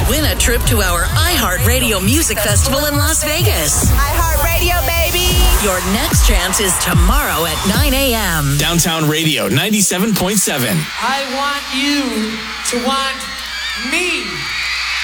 win a trip to our iHeartRadio Music Festival in Las Vegas. iHeartRadio, baby! Your next chance is tomorrow at 9 a.m. Downtown Radio 97.7. I want you to want me.